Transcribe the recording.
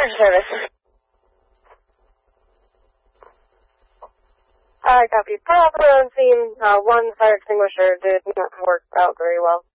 fire service. I copy. Problem scene. One fire extinguisher did not work out very well.